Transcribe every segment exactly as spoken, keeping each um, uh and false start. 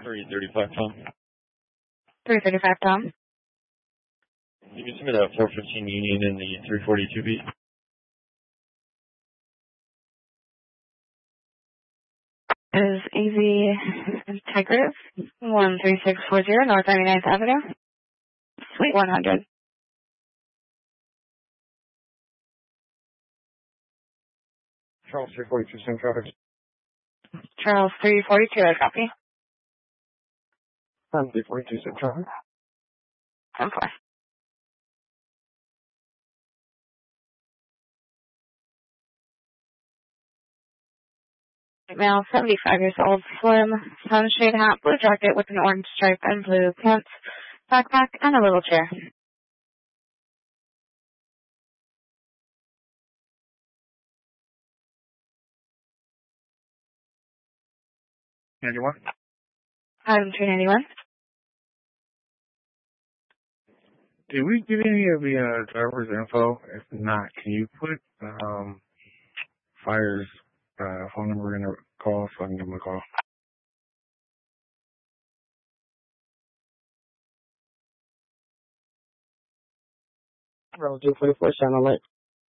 three thirty-five, Tom. three thirty-five, Tom. You can send me that four fifteen Union in the three forty-two beat. Is Easy Tigris, one three six four zero North ninety-ninth Avenue, Suite one hundred. Charles three forty-two, same traffic. Charles three forty-two, I copy. Tom three forty-two, same traffic. ten four. Male, seventy-five years old, slim, sunshade hat, blue jacket with an orange stripe and blue pants, backpack, and a little chair. ninety-one? Item two ninety-one. Did we get any of the uh, driver's info? If not, can you put um, Fire's uh, phone number in the call so I can give him a call? Relative forty-four channel light.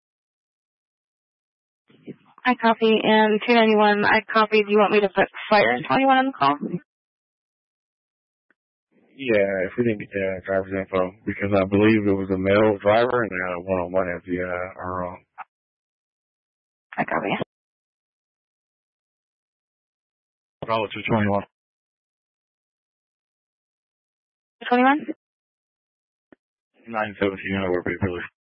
I copy, and two ninety-one, I copied. You want me to put Fire twenty-one on the call? Yeah, if we didn't get the uh, driver's info, because I believe it was a male driver and uh, one-on-one at the uh, R O. I copy. Call it two twenty-one. twenty-one? nine seventeen, I work paperless.